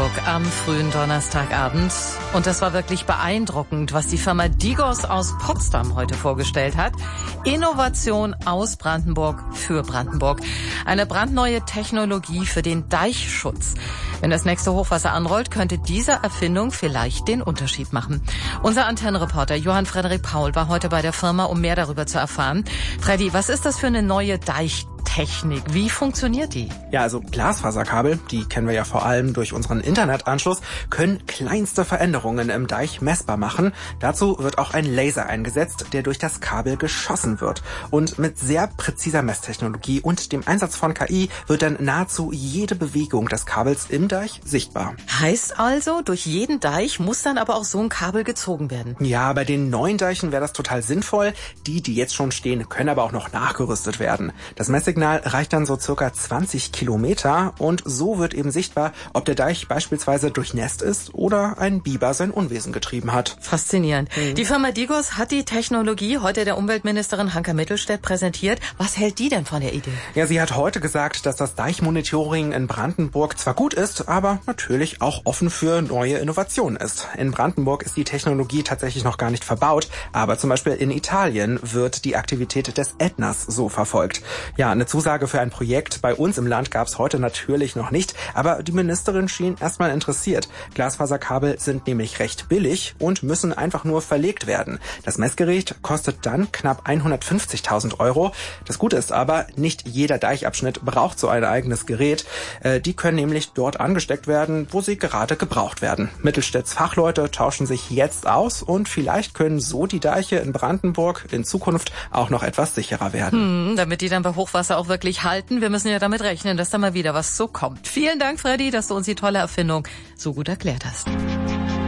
Brandenburg am frühen Donnerstagabend. Und das war wirklich beeindruckend, was die Firma Digos aus Potsdam heute vorgestellt hat. Innovation aus Brandenburg für Brandenburg. Eine brandneue Technologie für den Deichschutz. Wenn das nächste Hochwasser anrollt, könnte diese Erfindung vielleicht den Unterschied machen. Unser Antennenreporter Johann Frederik Paul war heute bei der Firma, um mehr darüber zu erfahren. Freddy, was ist das für eine neue Deichtechnik? Wie funktioniert die? Ja, also Glasfaserkabel, die kennen wir ja vor allem durch unseren Internetanschluss, können kleinste Veränderungen im Deich messbar machen. Dazu wird auch ein Laser eingesetzt, der durch das Kabel geschossen wird. Und mit sehr präziser Messtechnologie und dem Einsatz von KI wird dann nahezu jede Bewegung des Kabels im Deich sichtbar. Heißt also, durch jeden Deich muss dann aber auch so ein Kabel gezogen werden? Ja, bei den neuen Deichen wäre das total sinnvoll. Die jetzt schon stehen, können aber auch noch nachgerüstet werden. Das Messsignal reicht dann so circa 20 Kilometer und so wird eben sichtbar, ob der Deich beispielsweise durchnässt ist oder ein Biber sein Unwesen getrieben hat. Faszinierend. Die Firma Digos hat die Technologie heute der Umweltministerin Hanke Mittelstädt präsentiert. Was hält die denn von der Idee? Ja, sie hat heute gesagt, dass das Deichmonitoring in Brandenburg zwar gut ist, aber natürlich auch offen für neue Innovationen ist. In Brandenburg ist die Technologie tatsächlich noch gar nicht verbaut, aber zum Beispiel in Italien wird die Aktivität des Ätnas so verfolgt. Ja, eine Zusage für ein Projekt bei uns im Land gab es heute natürlich noch nicht, aber die Ministerin schien erstmal interessiert. Glasfaserkabel sind nämlich recht billig und müssen einfach nur verlegt werden. Das Messgerät kostet dann knapp 150.000 Euro. Das Gute ist aber, nicht jeder Deichabschnitt braucht so ein eigenes Gerät. Die können nämlich dort angesteckt werden, wo sie gerade gebraucht werden. Mittelstädts Fachleute tauschen sich jetzt aus und vielleicht können so die Deiche in Brandenburg in Zukunft auch noch etwas sicherer werden. Damit die dann bei Hochwasser auch wirklich halten. Wir müssen ja damit rechnen, dass da mal wieder was so kommt. Vielen Dank, Freddy, dass du uns die tolle Erfindung so gut erklärt hast.